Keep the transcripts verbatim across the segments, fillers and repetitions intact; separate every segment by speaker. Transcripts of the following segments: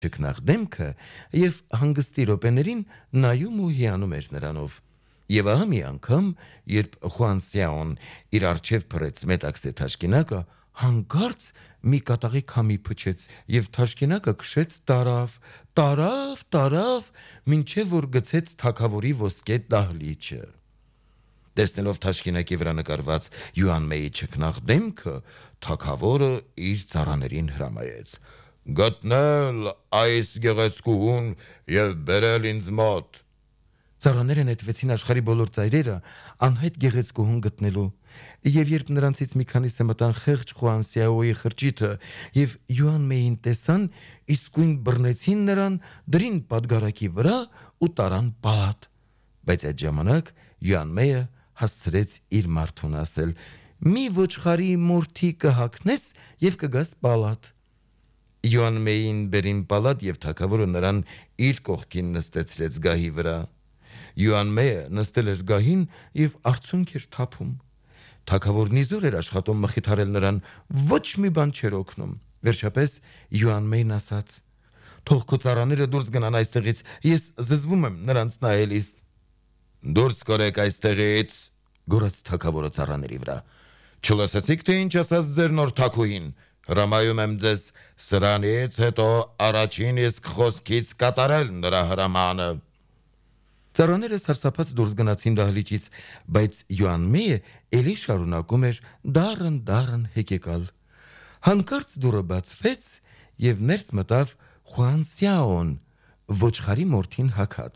Speaker 1: Ճկնաղ դեմքը եւ հանգստի րոպեներին նայում ու հիանում էր նրանով։ Եվ ահա մի անգամ, երբ Խուան Սյաոն իր առջև փռեց մետաքսե թաշկինակը, հանկարծ մի կատաղի քամի փչեց եւ թաշկինակը քշեց տարավ, տարավ, տարավ, մինչեւ որ գցեց թագավորի ոսկե դահլիճը։ Տեսնելով թաշկինակի վրա նկարված Յուան Մեյի ճկնաղ դեմքը, թագավորը իր ծառաներին հրամայեց. «Գտնել այս գեղեցկուհուն եւ բերել ինձ մոտ»։ Ծառաները նետվեցին աշխարհի բոլոր ծայրերը անհայտ գեղեցկուհուն գտնելու, եւ երբ նրանցից մի քանիսը մտան խեղճ Խուան Սյաոյի խրճիթը եւ Յուան Մեյին տեսան, իսկույն բռնեցին նրան, դրին պատգարակի վրա ու տարան պալատ։ Բայց այդ ժամանակ Յուան Մեյը հասցրեց իր մարդուն ասել. «Մի ոչխարի մորթի կհագնես եւ կգաս պալատ»։ Յուան Մեյին բերին պալատ եւ թագավորը նրան իր կողքին նստեցրեց գահի վրա։ Յուան Մեյը նստել էր գահին եւ արցունք էր թափում։ Թագավորն իզուր էր աշխատում մխիթարել նրան, ոչ մի բան չէր օգնում։ Վերջապես Յուան Մեյն ասաց. «Թող քո ծառաները դուրս գնան այստեղից, ես զզվում եմ նրանց նայելիս»։ «Դուրս կորեք այստեղից», գոռաց թագավորը ծառաների վրա։ «Չլսեցիք, թե ինչ ասաց ձեր նոր թագուհին։ Հրամայում եմ ձեզ սրանից հետո առաջին իսկ խոսքից կատարել նրա հրամանը»։ Ծառաները սարսափած դուրս գնացին դահլիճից, բայց Յուան Մեյը էլի շարունակում էր դառն-դառն հեկեկալ։ Հանկարծ դուռը բացվեց եւ ներս մտավ Խուան Սյաոն, ոչխարի մորթին հագած։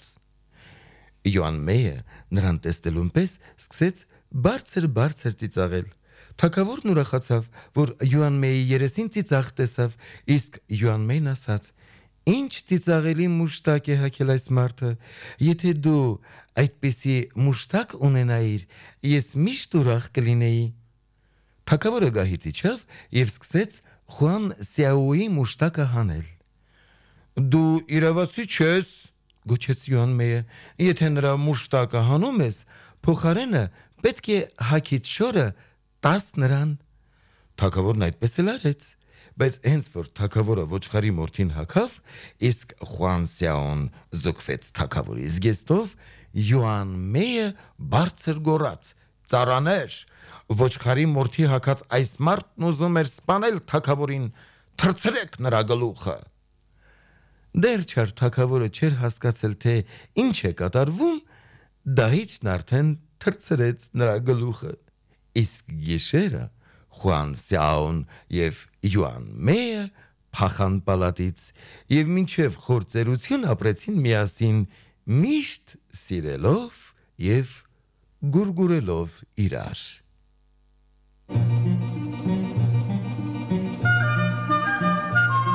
Speaker 1: Յուան Մեյը նրան տեսնելուն պես սկսեց բարձր-բարձր ծիծաղել։ Թագավորն ուրախացավ, որ Յուան Մեյի երեսին ծիծաղ տեսավ, իսկ Յուան Մեյն ասաց. «Ինչ ծիծաղելի մուշտակ է հագել այս մարդը, եթե դու այդպիսի մուշտակ ունենայիր, ես միշտ ուրախ կլինեի»։ Թագավորը գահից իջավ եւ սկսեց Խուան Սյաոյի մուշտակը հանել։ «Դու իրավացի չես», գոչեց Յուան Մեյը, «եթե նրա մուշտակը հանում ես, փոխարենը պետք է հագիդ շորը տաս նրան»։ Թագավորն այդպես էլ արեց, բայց հենց որ թագավորը ոչխարի մորթին հագավ, իսկ Խուան Սյաոն զոկվեց թագավորի զգեստով, Յուան Մեյը բարձր գոռաց. «Ծառաներ, ոչխարի մորթի հագած այս մարդն ուզում էր սպանել թագավորին, թռցրեք նրա գլուխը»։ Դեռ չար թագավորը չէր հասկացել, թե ինչ է կատարվում, դահիճն արդեն թռցրեց նրա գլուխը։ Իսկ գիշերը Խուան Սյաոն եւ Յուան Մեյը փախան պալատից եւ մինչեւ խոր ծերություն ապրեցին միասին, միշտ սիրելով եւ գուրգուրելով իրար։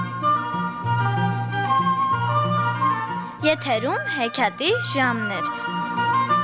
Speaker 2: Եթերում հեքիաթի ժամն էր։